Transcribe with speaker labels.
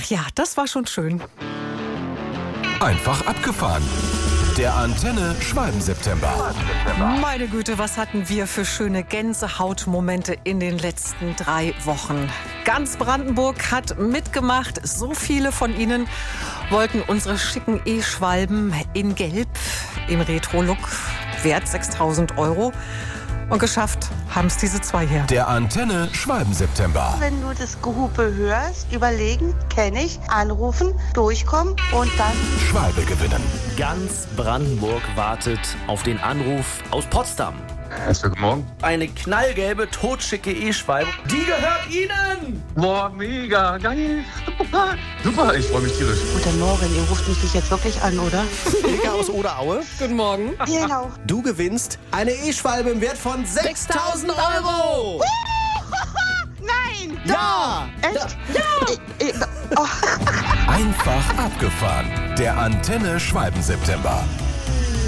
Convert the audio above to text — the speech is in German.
Speaker 1: ja, das war schon schön.
Speaker 2: Einfach abgefahren. Der Antenne Schwalben-September.
Speaker 1: Meine Güte, was hatten wir für schöne Gänsehautmomente in den letzten 3 Wochen. Ganz Brandenburg hat mitgemacht. So viele von Ihnen wollten unsere schicken E-Schwalben in Gelb im Retro-Look, wert 6.000 €. Und geschafft haben es diese 2 hier.
Speaker 2: Der Antenne Schwalben-September.
Speaker 3: Wenn du das Gehupe hörst, überlegen, kenne ich, anrufen, durchkommen und dann
Speaker 2: Schwalbe gewinnen.
Speaker 4: Ganz Brandenburg wartet auf den Anruf aus Potsdam.
Speaker 5: Guten Morgen.
Speaker 4: Eine knallgelbe, totschicke E-Schwalbe. Die gehört Ihnen!
Speaker 5: Boah, mega, geil. Super, ich freue mich tierisch.
Speaker 3: Guten Morgen, ihr ruft mich jetzt wirklich an, oder?
Speaker 6: Ilka aus Oderaue,
Speaker 1: Guten Morgen.
Speaker 3: Genau.
Speaker 6: du gewinnst eine E-Schwalbe im Wert von 6.000 €.
Speaker 3: Nein!
Speaker 6: Ja!
Speaker 3: Echt? Ja!
Speaker 2: Einfach abgefahren. Der Antenne Schwalben-September.